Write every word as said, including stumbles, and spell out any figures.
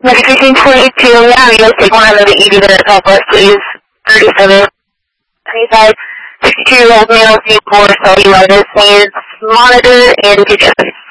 Medication twenty-two, yeah, you guys take one out of the E D to help us, please. thirty-seven, thirty-five, sixty-two-year-old male, C four, cellulitis, needs monitored and together.